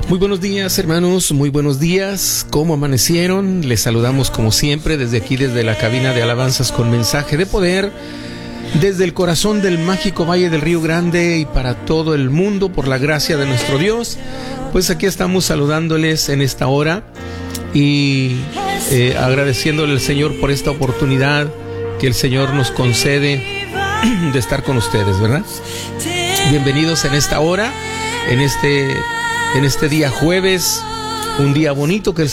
Muy buenos días, hermanos, muy buenos días. ¿Cómo amanecieron? Les saludamos como siempre desde aquí, desde la cabina de alabanzas con mensaje de poder, desde el corazón del mágico Valle del Río Grande y para todo el mundo, por la gracia de nuestro Dios. Pues aquí estamos saludándoles en esta hora y agradeciéndole al Señor por esta oportunidad que el Señor nos concede de estar con ustedes, ¿verdad? Bienvenidos en esta hora, en este día jueves, un día bonito que el